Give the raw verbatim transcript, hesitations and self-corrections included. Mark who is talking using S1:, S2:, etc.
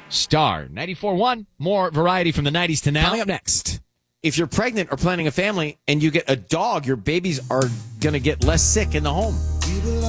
S1: Star ninety-four point one. More variety from the nineties to now.
S2: Coming up next, if you're pregnant or planning a family and you get a dog, your babies are going to get less sick in the home.